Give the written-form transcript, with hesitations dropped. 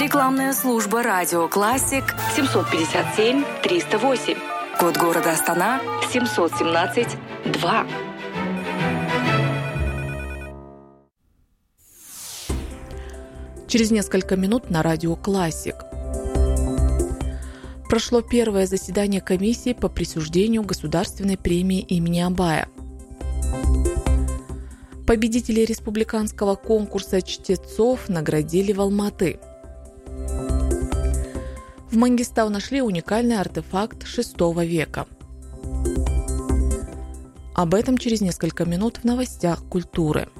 Рекламная служба «Радио Классик» 757 308. Код города Астана 717 2. Через несколько минут на «Радио Классик». Прошло первое заседание комиссии по присуждению государственной премии имени Абая. Победителей республиканского конкурса чтецов наградили в Алматы. В Мангистау нашли уникальный артефакт VI века. Об этом через несколько минут в новостях культуры.